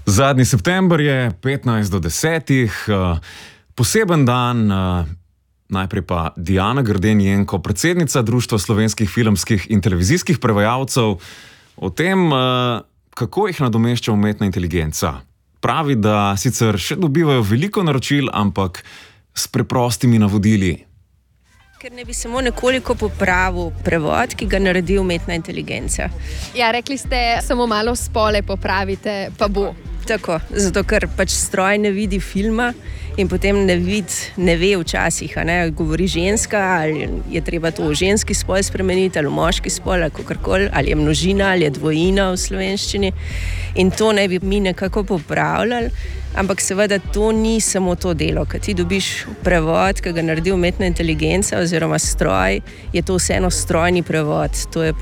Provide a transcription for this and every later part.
Zadnji september je 15 do 10. Poseben dan, najprej pa Diana Greden-Jenko, predsednica Društva slovenskih filmskih in televizijskih prevajalcev, o tem, kako jih nadomešča umetna inteligenca. Pravi, da sicer še dobivajo veliko naročil, ampak s preprostimi navodili. Ker ne bi samo nekoliko popravil prevod, ki ga naredi umetna inteligenca. Ja, rekli ste, samo malo spole popravite, pa bo. Tako, zato ker pač stroj ne vidi filma in potem ne ve včasih, govori ženska, ali je treba to v ženski spol spremeniti, ali v moški spol, ali kakorkoli, ali je množina, ali je dvojina v slovenščini. In to ne bi mi nekako popravljali, ampak seveda to ni samo to delo, kad ti dobiš prevod, ki ga naredi umetna inteligenca oziroma stroj, je to vseeno strojni prevod.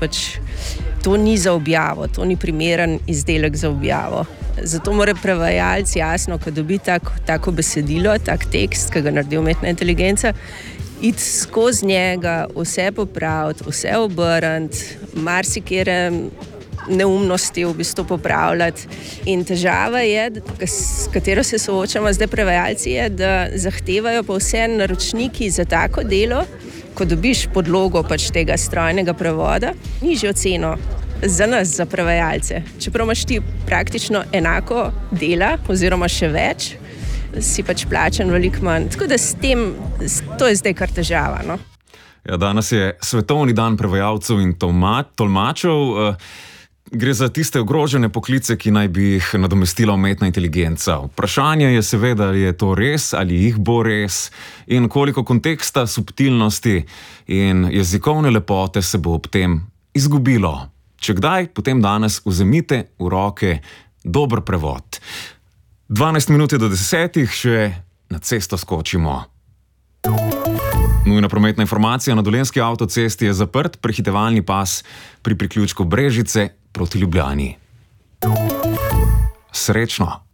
To ni za objavo, to ni primeren izdelek za objavo. Zato mora prevajalec jasno, ko dobi tako besedilo, tak tekst, ki ga naredi umetna inteligenca, iti skozi njega, vse popraviti, vse obrniti, marsikere neumnosti v bistvu popravljati. In težava je, s katero se soočamo zdaj prevajalci, je, da zahtevajo pa vse naročniki za tako delo, ko dobiš podlogo pač tega strojnega prevoda, nižjo ceno za nas, za prevajalce. Čeprav imaš ti praktično enako dela, oziroma še več, si pač plačan veliko manj. Tako da to je zdaj kar težava, no? Ja, danes je svetovni dan prevajalcev in tolmačev. Gre za tiste ogrožene poklice, ki naj bi jih nadomestila umetna inteligenca. Vprašanje je seveda, ali je to res, ali jih bo res in koliko konteksta, subtilnosti in jezikovne lepote se bo ob tem izgubilo. Če kdaj, potem danes vzemite v roke dober prevod. 12 minut do 10, še na cesto skočimo. Nujna prometna informacija, na Dolenjski avtocesti je zaprt prehitevalni pas pri priključku Brežice proti Ljubljani. Srečno!